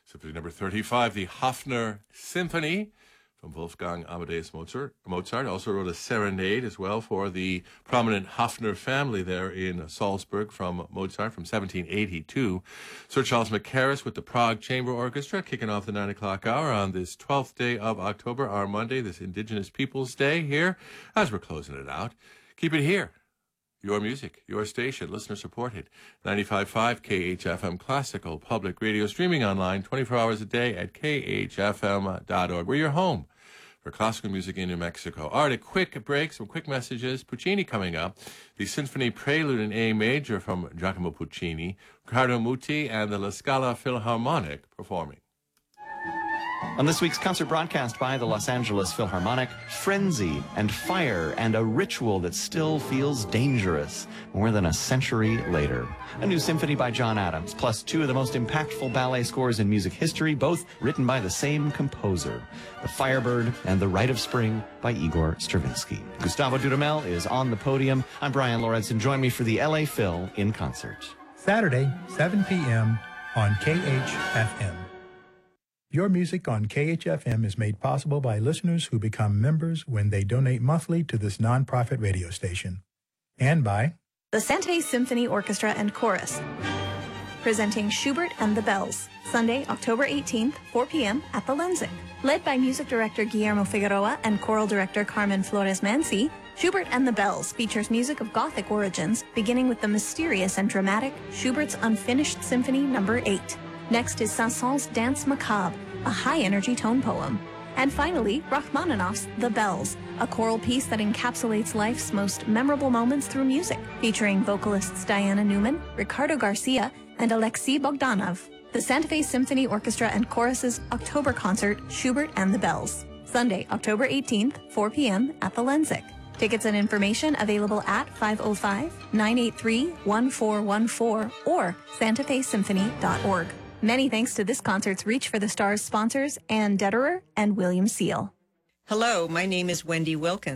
Symphony number 35, the Hofner Symphony from Wolfgang Amadeus Mozart. Mozart also wrote a serenade as well for the prominent Hofner family there in Salzburg from Mozart from 1782. Sir Charles Mackerras with the Prague Chamber Orchestra kicking off the 9 o'clock hour on this 12th day of October, our Monday, this Indigenous Peoples Day here as we're closing it out. Keep it here. Your music, your station, listener-supported. 95.5 KHFM Classical Public Radio, streaming online 24 hours a day at khfm.org. We're your home for classical music in New Mexico. All right, a quick break, some quick messages. Puccini coming up. The Symphony Prelude in A Major from Giacomo Puccini. Riccardo Muti and the La Scala Philharmonic performing. On this week's concert broadcast by the Los Angeles Philharmonic, frenzy and fire and a ritual that still feels dangerous more than a century later. A new symphony by John Adams, plus two of the most impactful ballet scores in music history, both written by the same composer. The Firebird and The Rite of Spring by Igor Stravinsky. Gustavo Dudamel is on the podium. I'm Brian Lorentzen. Join me for the LA Phil in concert. Saturday, 7 p.m. on KHFM. Your music on KHFM is made possible by listeners who become members when they donate monthly to this nonprofit radio station. And by the Santa Fe Symphony Orchestra and Chorus, presenting Schubert and the Bells, Sunday, October 18th, 4 p.m. at the Lenzing. Led by music director Guillermo Figueroa and choral director Carmen Flores Mansi, Schubert and the Bells features music of Gothic origins, beginning with the mysterious and dramatic Schubert's Unfinished Symphony No. 8. Next is Saint-Saëns' Danse Macabre, a high-energy tone poem. And finally, Rachmaninoff's The Bells, a choral piece that encapsulates life's most memorable moments through music, featuring vocalists Diana Newman, Ricardo Garcia, and Alexei Bogdanov. The Santa Fe Symphony Orchestra and Chorus's October concert, Schubert and the Bells. Sunday, October 18th, 4 p.m. at the Lenzing. Tickets and information available at 505-983-1414 or santafesymphony.org. Many thanks to this concert's Reach for the Stars sponsors, Ann Detterer and William Seal. Hello, my name is Wendy Wilkins.